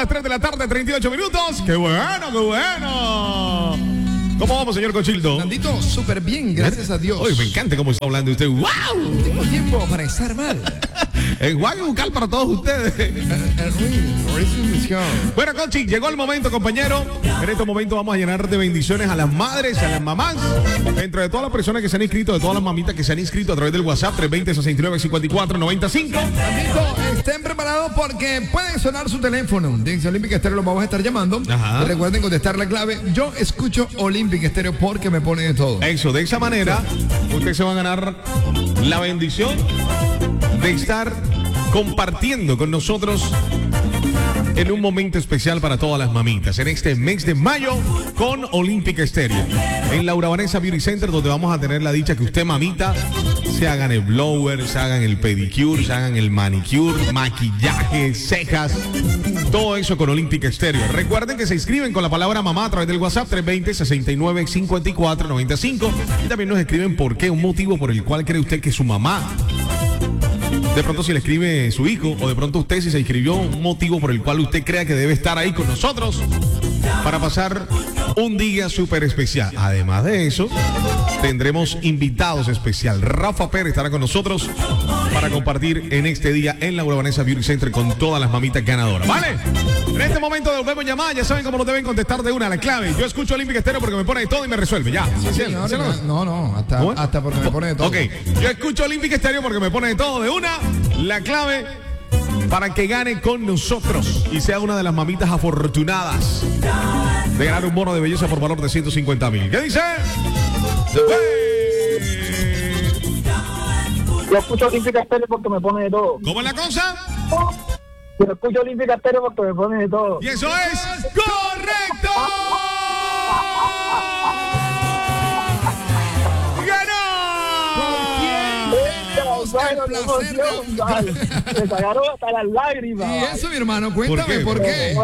las 3 de la tarde, 38 minutos. ¡Qué bueno, qué bueno! ¿Cómo vamos, señor Cochildo? Nandito, súper bien, gracias a Dios. Uy, me encanta cómo está hablando usted. ¡Wow! No tengo tiempo para estar mal. El guay bucal para todos ustedes. Bueno, Cochi, llegó el momento, compañero. En este momento vamos a llenar de bendiciones a las madres, a las mamás. Dentro de todas las personas que se han inscrito, de todas las mamitas que se han inscrito a través del WhatsApp 320-69-54-95. Nandito, estén preparados porque pueden sonar su teléfono. Dice Olímpica Estéreo, lo vamos a estar llamando. Ajá. Recuerden contestar la clave. Yo escucho Olímpica Estéreo porque me pone de todo. Eso, de esa manera, usted se va a ganar la bendición de estar compartiendo con nosotros en un momento especial para todas las mamitas en este mes de mayo con Olímpica Estéreo en Laura Vanessa Beauty Center, donde vamos a tener la dicha que usted, mamita, se hagan el blower, se hagan el pedicure, se hagan el manicure, maquillaje, cejas, todo eso con Olímpica Estéreo. Recuerden que se inscriben con la palabra mamá a través del WhatsApp 320-69-54-95 y también nos escriben por qué, un motivo por el cual cree usted que su mamá, de pronto si le escribe su hijo, o de pronto usted si se inscribió, un motivo por el cual usted crea que debe estar ahí con nosotros para pasar un día súper especial. Además de eso, tendremos invitados especial. Rafa Pérez estará con nosotros para compartir en este día en Laura Vanessa Beauty Center con todas las mamitas ganadoras, ¿vale? En este momento devolvemos llamadas, ya saben cómo nos deben contestar de una, la clave. Yo escucho Olímpica Estéreo porque me pone de todo y me resuelve, ya. Sí, señor, hasta porque me pone de todo. Ok, yo escucho Olímpica Estéreo porque me pone de todo de una, la clave para que gane con nosotros y sea una de las mamitas afortunadas de ganar un bono de belleza por valor de 150,000. ¿Qué dice? Yo escucho Olímpica Estéreo porque me pone de todo. ¿Cómo es la cosa? Yo escucho Olímpica Estéreo porque me pone de todo. Y eso es correcto. Bueno, qué emoción, vale. Me sacaron hasta las lágrimas. Y eso, mi hermano, cuéntame, ¿por qué?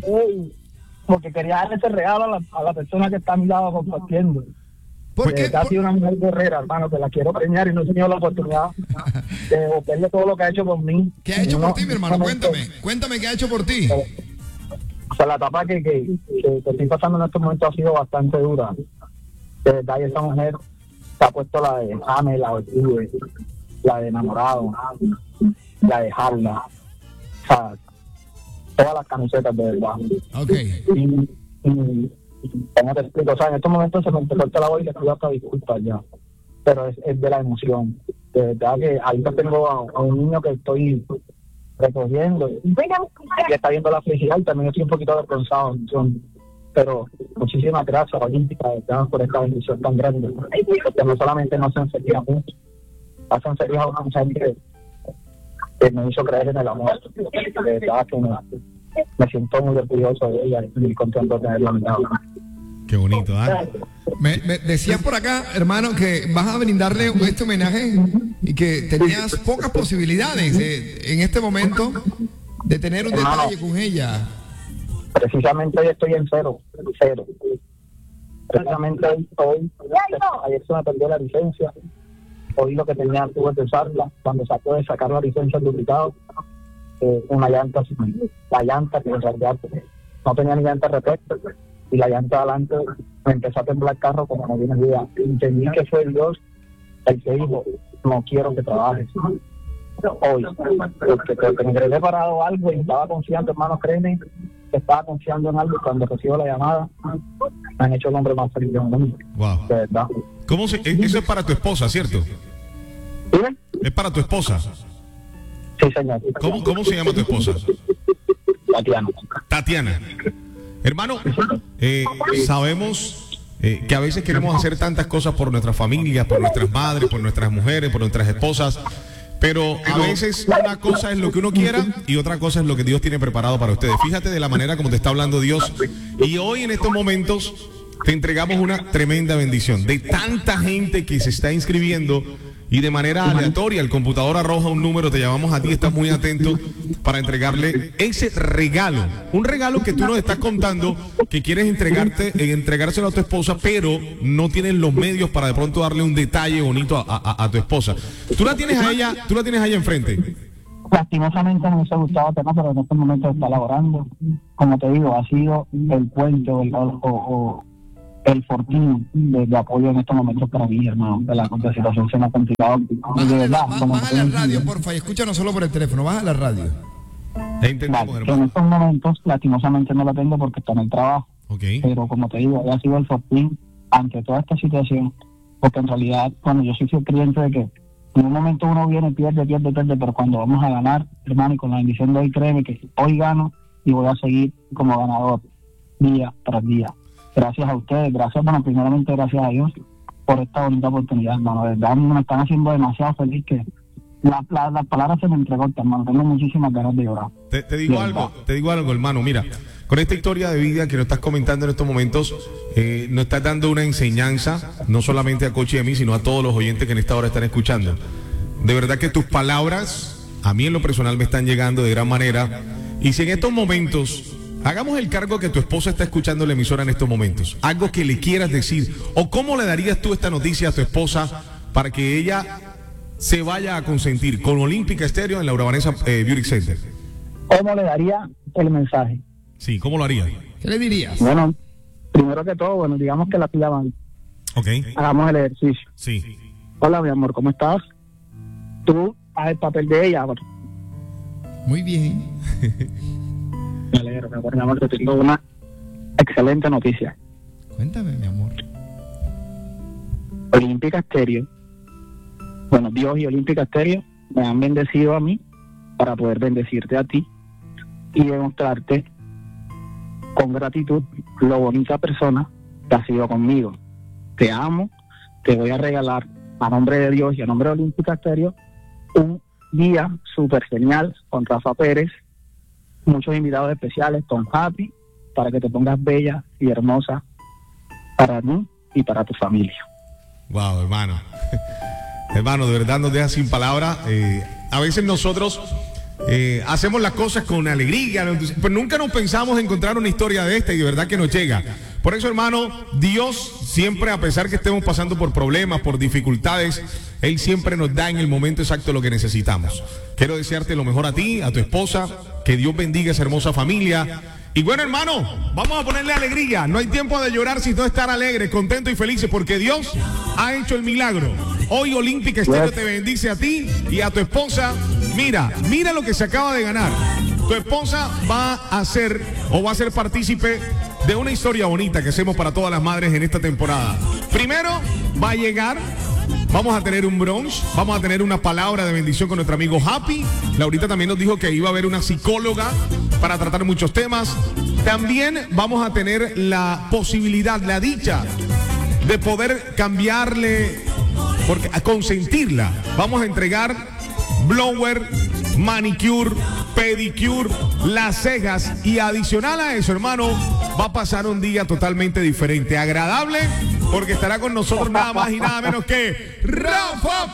Porque quería darle ese regalo a la persona que está a mi lado compartiendo. ¿Por qué? Ha sido una mujer guerrera, hermano, que la quiero premiar y no he tenido la oportunidad de devolverle todo lo que ha hecho por mí. ¿Qué ha hecho por ti, mi hermano? Cuéntame qué ha hecho por ti. O sea, la etapa que estoy pasando en estos momentos ha sido bastante dura. De verdad, y esa mujer se ha puesto la de Jame, la de Tuve, la de Enamorado, la de Harla, o sea, todas las camisetas de verdad. Ok. Y ¿cómo te explico? O sea, en estos momentos se me corta la voz y le pido hasta disculpas ya, pero es de la emoción. De verdad que ahorita tengo a un niño que estoy recogiendo y está viendo la felicidad y también estoy un poquito avergonzado, pero muchísimas gracias, Olímpica, de verdad, por esta bendición tan grande, porque no solamente nos hacen feliz a muchos, hacen feliz a una mujer que me hizo creer en el amor. De verdad que me siento muy orgulloso de ella y muy contento de tenerla a mi lado. Qué bonito, ¿ah? Me decían por acá, hermano, que vas a brindarle este homenaje y que tenías pocas posibilidades en este momento de tener un detalle con ella. Precisamente hoy estoy en cero. Precisamente hoy, ayer se me perdió la licencia. Hoy lo que tenía tuve que usarla. Cuando de sacar la licencia el duplicado, una llanta, la llanta que en realidad no tenía ni llanta repuesta, y la llanta adelante me empezó a temblar el carro como no tiene idea. Entendí que fue Dios el que dijo, no quiero que trabajes hoy, porque me quedé preparado algo y estaba confiando, hermano, créeme, estaba confiando en algo. Cuando recibo la llamada, me han hecho el hombre más feliz del mundo. Wow. De verdad. Eso es para tu esposa, ¿cierto? ¿Dime? Es para tu esposa. Sí, señor. ¿Cómo se llama tu esposa? Tatiana. Hermano, sabemos que a veces queremos hacer tantas cosas por nuestras familias, por nuestras madres, por nuestras mujeres, por nuestras esposas, pero a veces una cosa es lo que uno quiera y otra cosa es lo que Dios tiene preparado para ustedes. Fíjate de la manera como te está hablando Dios, y hoy en estos momentos te entregamos una tremenda bendición de tanta gente que se está inscribiendo. Y de manera aleatoria, el computador arroja un número, te llamamos a ti, estás muy atento para entregarle ese regalo. Un regalo que tú nos estás contando que quieres entregárselo a tu esposa, pero no tienes los medios para de pronto darle un detalle bonito a tu esposa. Tú la tienes a ella enfrente. Lastimosamente me hubiese gustado tener, pero en estos momentos está laborando. Como te digo, ha sido el puente o el fortín de apoyo en estos momentos para mí, hermano. La situación se me ha complicado. De verdad, Baja la radio, porfa, y escúchanos solo por el teléfono. Baja la radio. Vale, en estos momentos, lastimosamente no la tengo porque está en el trabajo. Okay. Pero como te digo, ha sido el fortín ante toda esta situación. Porque en realidad, cuando yo soy fiel creyente de que en un momento uno viene, pierde, pero cuando vamos a ganar, hermano, y con la bendición de hoy, créeme que hoy gano y voy a seguir como ganador día tras día. Gracias a ustedes, primeramente gracias a Dios por esta bonita oportunidad, hermano. De verdad, me están haciendo demasiado feliz que las palabras se me entrecortan, hermano. Tengo muchísimas ganas de llorar. Te digo algo, hermano. Mira, con esta historia de vida que nos estás comentando en estos momentos, nos estás dando una enseñanza, no solamente a Cochi y a mí, sino a todos los oyentes que en esta hora están escuchando. De verdad que tus palabras, a mí en lo personal, me están llegando de gran manera. Y si en estos momentos, hagamos el cargo que tu esposa está escuchando la emisora en estos momentos, algo que le quieras decir, o cómo le darías tú esta noticia a tu esposa para que ella se vaya a consentir con Olímpica Estéreo en la Urbanesa Beauty Center. ¿Cómo le daría el mensaje? Sí, ¿cómo lo harías? ¿Qué le dirías? Bueno, primero que todo, digamos que la pila mal. Ok. Hagamos el ejercicio. Sí. Hola, mi amor, ¿cómo estás? Tú haz el papel de ella. Muy bien. Me alegro, mi amor, te tengo una excelente noticia. Cuéntame, mi amor. Olímpica Estéreo, bueno, Dios y Olímpica Estéreo me han bendecido a mí para poder bendecirte a ti y demostrarte con gratitud lo bonita persona que has sido conmigo. Te amo, te voy a regalar a nombre de Dios y a nombre de Olímpica Estéreo un día súper genial con Rafa Pérez, muchos invitados especiales con Happy, para que te pongas bella y hermosa para mí y para tu familia. Wow, hermano. Hermano, de verdad nos deja sin palabras. A veces nosotros hacemos las cosas con alegría, pero nunca nos pensamos encontrar una historia de esta y de verdad que nos llega. Por eso, hermano, Dios siempre, a pesar que estemos pasando por problemas, por dificultades, Él siempre nos da en el momento exacto lo que necesitamos. Quiero desearte lo mejor a ti, a tu esposa, que Dios bendiga esa hermosa familia. Y bueno, hermano, vamos a ponerle alegría. No hay tiempo de llorar, sino estar alegres, contentos y felices, porque Dios ha hecho el milagro. Hoy Olímpica Estéreo te bendice a ti y a tu esposa. Mira lo que se acaba de ganar. Tu esposa va a ser partícipe de una historia bonita que hacemos para todas las madres en esta temporada. Primero va a llegar, vamos a tener un brunch, vamos a tener una palabra de bendición con nuestro amigo Happy. Laurita también nos dijo que iba a haber una psicóloga para tratar muchos temas. También vamos a tener la posibilidad, la dicha de poder cambiarle, a consentirla. Vamos a entregar blower, manicure, pedicure, las cejas, y adicional a eso, hermano, va a pasar un día totalmente diferente, agradable, porque estará con nosotros nada más y nada menos que Rafa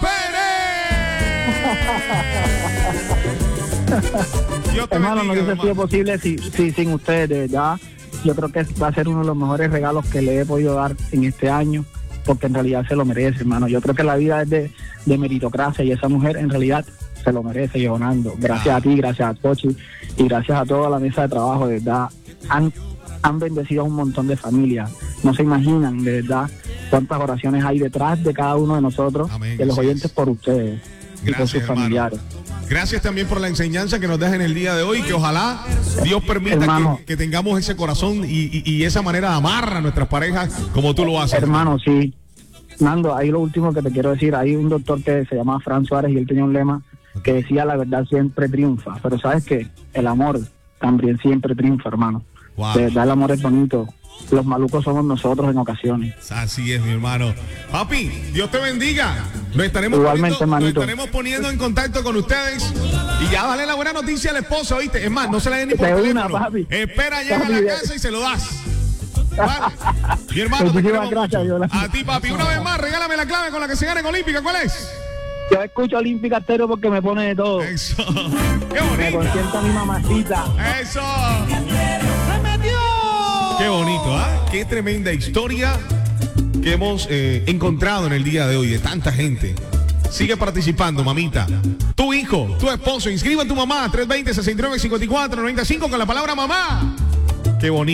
Pérez. Hermano, no hubiese sido posible sin ustedes, de verdad. Yo creo que va a ser uno de los mejores regalos que le he podido dar en este año, porque en realidad se lo merece, hermano. Yo creo que la vida es de meritocracia y esa mujer en realidad se lo merece, Leonardo. Gracias a ti, gracias a Cochi y gracias a toda la mesa de trabajo, de verdad. Han bendecido a un montón de familias. No se imaginan, de verdad, cuántas oraciones hay detrás de cada uno de nosotros, amén, de los oyentes, por ustedes y por sus familiares. Gracias también por la enseñanza que nos dejan el día de hoy, que ojalá Dios permita que tengamos ese corazón y esa manera de amar a nuestras parejas como tú lo haces. Hermano, sí. Nando, ahí lo último que te quiero decir, hay un doctor que se llama Fran Suárez y él tenía un lema que decía: la verdad siempre triunfa, pero ¿sabes qué? El amor también siempre triunfa, hermano. Wow. De verdad el amor es bonito. Los malucos somos nosotros en ocasiones. Así es, mi hermano. Papi, Dios te bendiga. Nos estaremos poniendo en contacto con ustedes. Y ya dale la buena noticia a la esposa, ¿oíste? Es más, no se la den ni por teléfono. Papi. Espera, llega a la casa y se lo das. Vale. Mi hermano, muchísimas gracias, a ti, papi. Una vez más, regálame la clave con la que se gana en Olímpica. ¿Cuál es? Yo escucho Olímpica Estéreo porque me pone de todo. Eso. Qué bonito. Me consienta mi mamacita. Eso. Qué bonito, ¿ah? Qué tremenda historia que hemos encontrado en el día de hoy de tanta gente Sigue participando, mamita. Tu hijo, tu esposo, inscribe a tu mamá, 320-69-54-95 con la palabra mamá. Qué bonito.